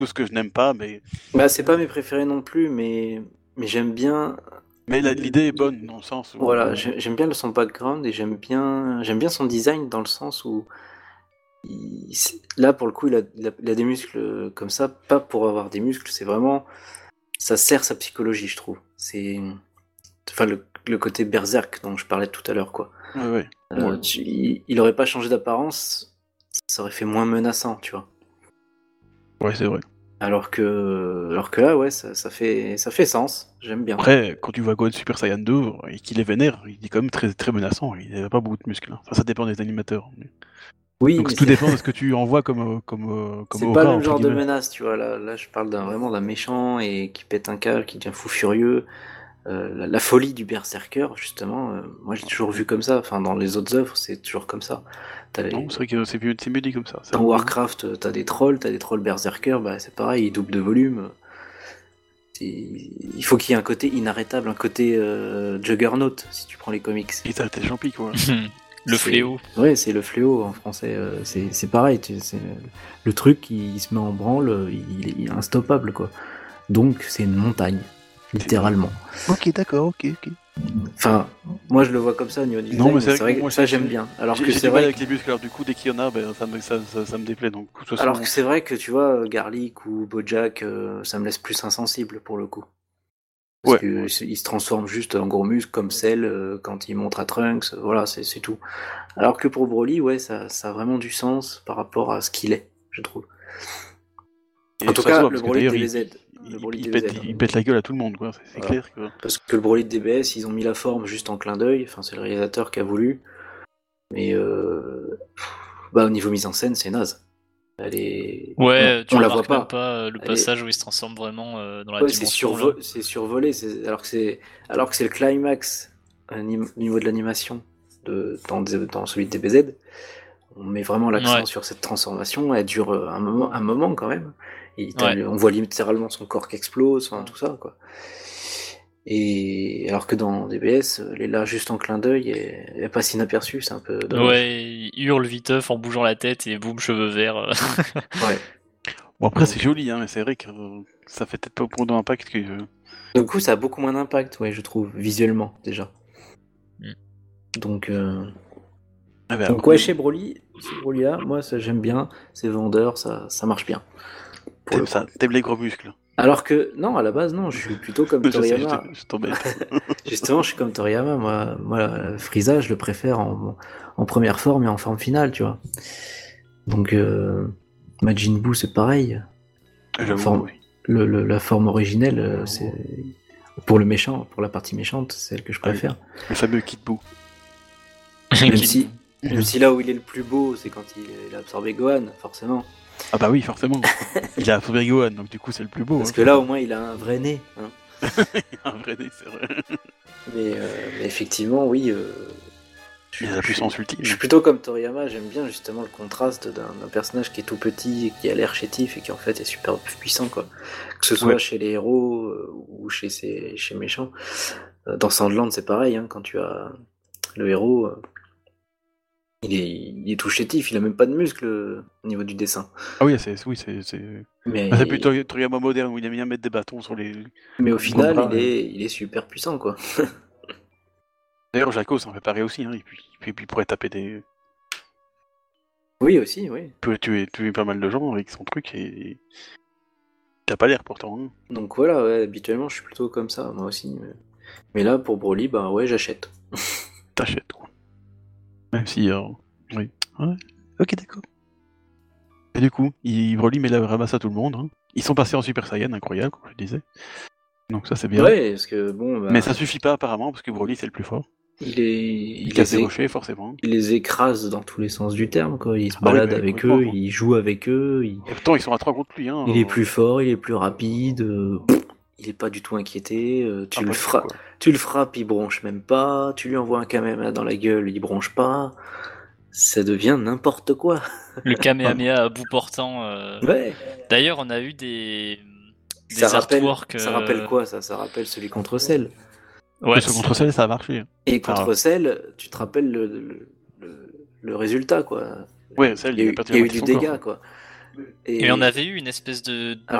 tout ce que je n'aime pas, mais... Bah, c'est pas mes préférés non plus, mais j'aime bien... Mais l'idée est bonne, dans le sens où... Voilà, j'aime bien son background et j'aime bien son design dans le sens où... Là, pour le coup, il a des muscles comme ça, pas pour avoir des muscles, c'est vraiment... Ça sert sa psychologie, je trouve. C'est... Enfin, le côté berserk dont je parlais tout à l'heure, quoi. Ouais. Il aurait pas changé d'apparence, ça aurait fait moins menaçant, tu vois. Ouais, c'est vrai. Alors que là, ouais, ça fait sens. J'aime bien. Après, quand tu vois Gohan Super Saiyan 2 et qu'il est vénère, il est quand même très, très menaçant. Il n'a pas beaucoup de muscles. Enfin, ça dépend des animateurs. Oui, donc mais tout dépend de ce que tu envoies comme c'est aura, pas le même entre genre de guillemets. menace, tu vois. Là, je parle vraiment d'un méchant et qui pète un câble, qui devient fou furieux. La folie du berserker, justement, moi j'ai toujours vu comme ça. Enfin, dans les autres œuvres, c'est toujours comme ça. Non, c'est vrai que c'est mieux dit comme ça. Dans Warcraft, t'as des trolls berserker, bah c'est pareil, ils doublent de volume. Il faut qu'il y ait un côté inarrêtable, un côté Juggernaut, si tu prends les comics. Et t'as tes champi, quoi. Le fléau. Ouais, c'est le fléau en français. C'est pareil, le truc, il se met en branle, il est instoppable, quoi. Donc c'est une montagne, littéralement. Ok, d'accord, ok. Enfin, moi je le vois comme ça au niveau du design, non, mais c'est vrai que moi, ça j'aime bien. Alors que j'ai c'est du mal vrai avec les muscles, alors du coup, dès qu'il y en a, ben, ça me déplaît. Donc, de toute façon... Alors que c'est vrai que tu vois, Garlic ou Bojack, ça me laisse plus insensible pour le coup. Parce que il se transforme juste en gros muscle comme Cell quand il montre à Trunks, voilà, c'est tout. Alors que pour Broly, ouais, ça a vraiment du sens par rapport à ce qu'il est, je trouve. Et en tout cas, le Broly de DBZ. Il pète la gueule à tout le monde, quoi. C'est clair que... Parce que le Broly de DBS, ils ont mis la forme juste en clin d'œil, enfin c'est le réalisateur qui a voulu. Mais au niveau mise en scène, c'est naze. Ouais, on la voit même pas le passage où il se transforme vraiment dans la dimension. C'est survolé, alors que c'est le climax au niveau de l'animation dans celui de DBZ. On met vraiment l'accent sur cette transformation, elle dure un moment quand même. On voit littéralement son corps qui explose, enfin, tout ça, quoi. Et alors que dans DBS, elle est là juste en clin d'œil et elle passe inaperçue, c'est un peu dommage. Ouais, il hurle viteuf en bougeant la tête et boum, cheveux verts. Ouais. Bon, après, c'est joli, hein, mais c'est vrai que ça fait peut-être pas beaucoup d'impact que... Du coup, ça a beaucoup moins d'impact, ouais, je trouve, visuellement, déjà. Donc, donc ouais, chez Broly, là, moi, ça j'aime bien, c'est vendeur, ça marche bien. T'aimes les gros muscles. Alors que, non, à la base, non, je suis plutôt comme Toriyama. Je t'embête. Justement, je suis comme Toriyama, moi Frieza, je le préfère en première forme et en forme finale, tu vois. Donc, Majin Buu, c'est pareil. La forme originelle, c'est... Pour le méchant, pour la partie méchante, c'est celle que je préfère. Le fameux Kid Buu. Même si là où il est le plus beau, c'est quand il a absorbé Gohan, forcément. Ah bah oui, forcément. Il a absorbé Gohan, donc du coup c'est le plus beau. Parce que là au moins il a un vrai nez. Hein. Il a un vrai nez, c'est vrai. Mais effectivement, oui. Il a la puissance ultime. Je suis plutôt comme Toriyama, j'aime bien justement le contraste d'un personnage qui est tout petit et qui a l'air chétif et qui en fait est super puissant, quoi. Que ce soit chez les héros ou chez méchants. Dans Sandland, c'est pareil, hein, quand tu as le héros. Il est tout chétif, il a même pas de muscles au niveau du dessin. Ah oui, c'est plutôt Toriyama moderne où il aime bien mettre des bâtons sur les... Mais au final, il est super puissant, quoi. D'ailleurs, Jaco, ça en fait pareil aussi, hein. Et puis il pourrait taper des... Oui, aussi, oui. Il peut tuer pas mal de gens avec son truc et... T'as pas l'air pourtant. Hein. Donc voilà, ouais, habituellement, je suis plutôt comme ça, moi aussi. Mais là, pour Broly, bah ouais, j'achète. T'achètes, quoi. Même si... Oui. Ouais. Ok, d'accord. Et du coup, Broly met la ramasse à tout le monde. Hein. Ils sont passés en Super Saiyan, incroyable, comme je disais. Donc ça, c'est bien. Ouais, parce que bon... Mais ça suffit pas, apparemment, parce que Broly, c'est le plus fort. Il casse des rochers, forcément. Il les écrase dans tous les sens du terme, quoi. Il se balade avec eux, il joue avec eux. Et pourtant, ils sont à 3 contre lui. Hein, il est plus fort, il est plus rapide. Il est pas du tout inquiété. Tu le frappes, il bronche même pas. Tu lui envoies un Kamehameha dans la gueule, il bronche pas. Ça devient n'importe quoi. Le Kamehameha à bout portant. Ouais. D'ailleurs, on a eu des artworks. Ça rappelle quoi, ça? Ça rappelle celui contre Cell. Ouais, contre Cell, ça a marché. Et contre Cell, tu te rappelles le résultat, quoi. Ouais, Cell, il y a eu du dégât, quoi. Et on avait eu une espèce de